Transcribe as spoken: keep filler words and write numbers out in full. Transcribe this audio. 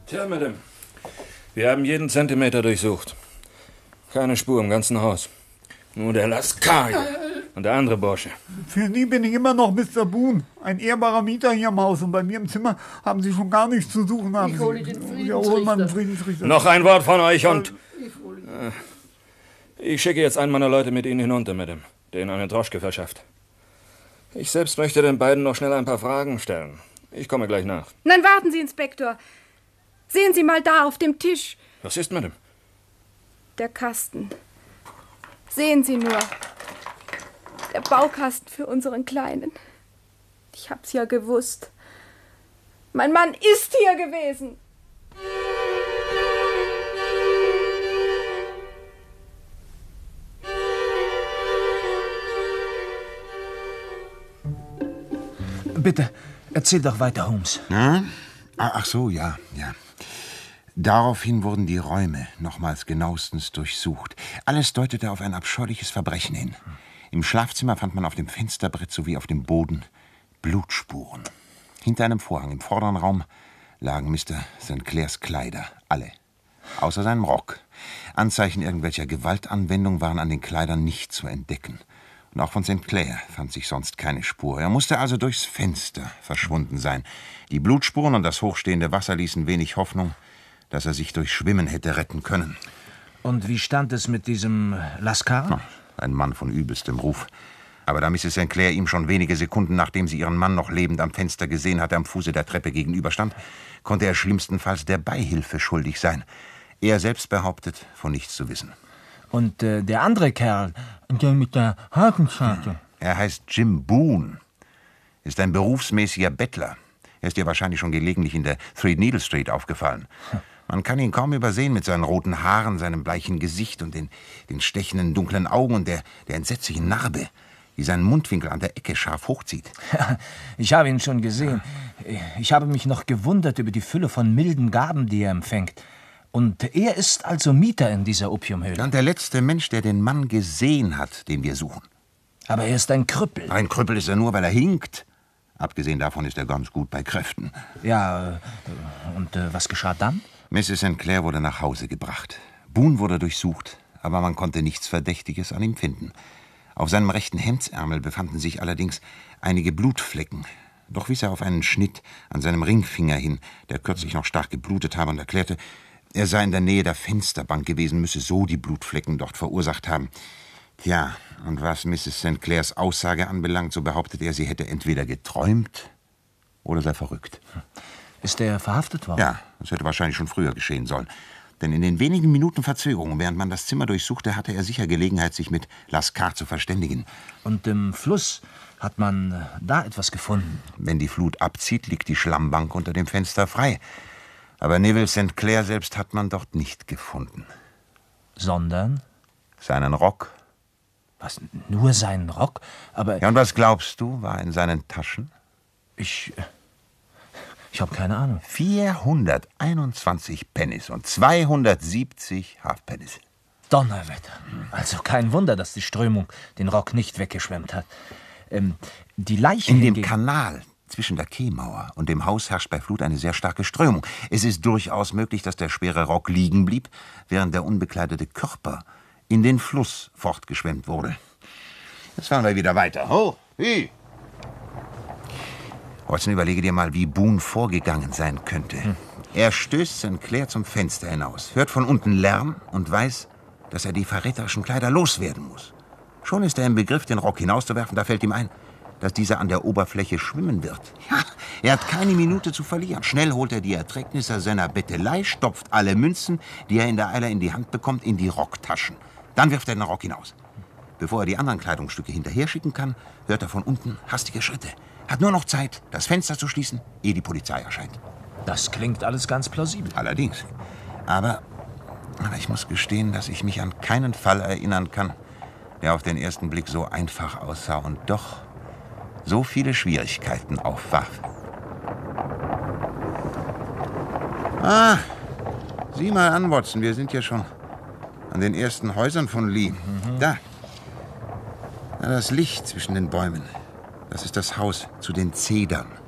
Tja, Madame, wir haben jeden Zentimeter durchsucht. Keine Spur im ganzen Haus. Nur der Lascar und der andere Bursche. Für Sie bin ich immer noch Mister Boone, ein ehrbarer Mieter hier im Haus. Und bei mir im Zimmer haben Sie schon gar nichts zu suchen. Haben Ich hole Sie. den Friedensrichter. Ja, hol mal den Friedensrichter. Noch ein Wort von euch und... Ich hole ihn. Äh, ich schicke jetzt einen meiner Leute mit Ihnen hinunter, Madame, denen eine Droschke verschafft. Ich selbst möchte den beiden noch schnell ein paar Fragen stellen. Ich komme gleich nach. Nein, warten Sie, Inspektor. Sehen Sie mal da auf dem Tisch. Was ist, Madame? Der Kasten. Sehen Sie nur. Der Baukasten für unseren Kleinen. Ich hab's ja gewusst. Mein Mann ist hier gewesen. Bitte, erzähl doch weiter, Holmes. Hm? Ach so, ja, ja. Daraufhin wurden die Räume nochmals genauestens durchsucht. Alles deutete auf ein abscheuliches Verbrechen hin. Im Schlafzimmer fand man auf dem Fensterbrett sowie auf dem Boden Blutspuren. Hinter einem Vorhang im vorderen Raum lagen Mister Sankt Clairs Kleider, alle. Außer seinem Rock. Anzeichen irgendwelcher Gewaltanwendung waren an den Kleidern nicht zu entdecken. Und auch von Sankt Clair fand sich sonst keine Spur. Er musste also durchs Fenster verschwunden sein. Die Blutspuren und das hochstehende Wasser ließen wenig Hoffnung, dass er sich durch Schwimmen hätte retten können. Und wie stand es mit diesem Lascar? Ein Mann von übelstem Ruf. Aber da Misses Sankt Clair ihm schon wenige Sekunden, nachdem sie ihren Mann noch lebend am Fenster gesehen hatte, am Fuße der Treppe gegenüberstand, konnte er schlimmstenfalls der Beihilfe schuldig sein. Er selbst behauptet, von nichts zu wissen. Und äh, der andere Kerl, der mit der Hakenscharte? Er heißt Jim Boone, ist ein berufsmäßiger Bettler. Er ist dir wahrscheinlich schon gelegentlich in der Three Needle Street aufgefallen. Man kann ihn kaum übersehen mit seinen roten Haaren, seinem bleichen Gesicht und den, den stechenden, dunklen Augen und der, der entsetzlichen Narbe, die seinen Mundwinkel an der Ecke scharf hochzieht. Ja, ich habe ihn schon gesehen. Ich habe mich noch gewundert über die Fülle von milden Gaben, die er empfängt. Und er ist also Mieter in dieser Opiumhöhle. Und der letzte Mensch, der den Mann gesehen hat, den wir suchen. Aber er ist ein Krüppel. Ein Krüppel ist er nur, weil er hinkt. Abgesehen davon ist er ganz gut bei Kräften. Ja, und äh, was geschah dann? Misses Sankt Clair wurde nach Hause gebracht. Boone wurde durchsucht, aber man konnte nichts Verdächtiges an ihm finden. Auf seinem rechten Hemdsärmel befanden sich allerdings einige Blutflecken. Doch wies er auf einen Schnitt an seinem Ringfinger hin, der kürzlich noch stark geblutet habe, und erklärte, er sei in der Nähe der Fensterbank gewesen, müsse so die Blutflecken dort verursacht haben. Tja, und was Misses Sankt Clairs Aussage anbelangt, so behauptet er, sie hätte entweder geträumt oder sei verrückt. Ist er verhaftet worden? Ja, das hätte wahrscheinlich schon früher geschehen sollen. Denn in den wenigen Minuten Verzögerung, während man das Zimmer durchsuchte, hatte er sicher Gelegenheit, sich mit Lascar zu verständigen. Und im Fluss hat man da etwas gefunden? Wenn die Flut abzieht, liegt die Schlammbank unter dem Fenster frei. Aber Neville Sankt Clair selbst hat man dort nicht gefunden. Sondern? Seinen Rock. Was, nur seinen Rock? Aber... Ja, und was glaubst du, war in seinen Taschen? Ich... Ich habe keine Ahnung. vierhunderteinundzwanzig Pennies und zweihundertsiebzig Halfpennies. Donnerwetter. Also kein Wunder, dass die Strömung den Rock nicht weggeschwemmt hat. Ähm, die Leiche In dem hingegen... Kanal zwischen der Quaimauer und dem Haus herrscht bei Flut eine sehr starke Strömung. Es ist durchaus möglich, dass der schwere Rock liegen blieb, während der unbekleidete Körper in den Fluss fortgeschwemmt wurde. Jetzt fahren wir wieder weiter. Ho, hi! Watson, überlege dir mal, wie Boone vorgegangen sein könnte. Hm. Er stößt Sankt Clair zum Fenster hinaus, hört von unten Lärm und weiß, dass er die verräterischen Kleider loswerden muss. Schon ist er im Begriff, den Rock hinauszuwerfen. Da fällt ihm ein, dass dieser an der Oberfläche schwimmen wird. Ja, er hat keine Minute zu verlieren. Schnell holt er die Erträgnisse seiner Bettelei, stopft alle Münzen, die er in der Eile in die Hand bekommt, in die Rocktaschen. Dann wirft er den Rock hinaus. Bevor er die anderen Kleidungsstücke hinterher schicken kann, hört er von unten hastige Schritte. Hat nur noch Zeit, das Fenster zu schließen, ehe die Polizei erscheint. Das klingt alles ganz plausibel. Allerdings. Aber, aber ich muss gestehen, dass ich mich an keinen Fall erinnern kann, der auf den ersten Blick so einfach aussah und doch so viele Schwierigkeiten aufwarf. Ah, sieh mal an, Watson, wir sind ja schon an den ersten Häusern von Lee. Mhm. Da. Da das Licht zwischen den Bäumen. Das ist das Haus zu den Zedern.